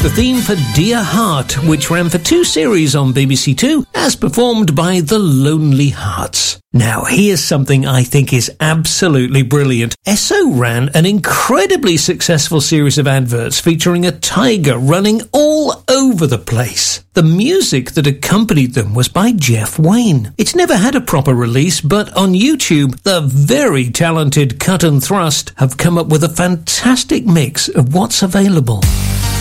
the theme for Dear Heart, which ran for 2 series on BBC Two, as performed by the Lonely Hearts. Now, here's something I think is absolutely brilliant. Esso ran an incredibly successful series of adverts featuring a tiger running all over the place. The music that accompanied them was by Jeff Wayne. It's never had a proper release, but on YouTube, the very talented Cut and Thrust have come up with a fantastic mix of what's available.